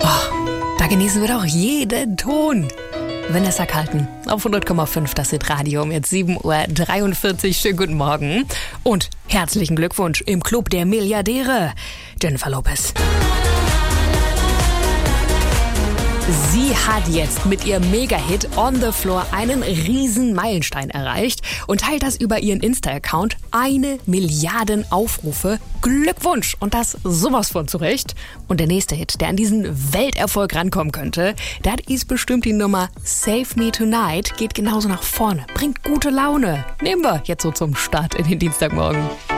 Da genießen wir doch jeden Ton. Vanessa Carlton auf 100,5, das ist Radio um jetzt 7:43 Uhr. Schönen guten Morgen und herzlichen Glückwunsch im Club der Milliardäre, Jennifer Lopez. Sie hat jetzt mit ihrem Mega-Hit On the Floor einen riesen Meilenstein erreicht und teilt das über ihren Insta-Account. 1 Milliarde Aufrufe. Glückwunsch! Und das sowas von zurecht. Und der nächste Hit, der an diesen Welterfolg rankommen könnte, das ist bestimmt die Nummer Save Me Tonight. Geht genauso nach vorne, bringt gute Laune. Nehmen wir jetzt so zum Start in den Dienstagmorgen.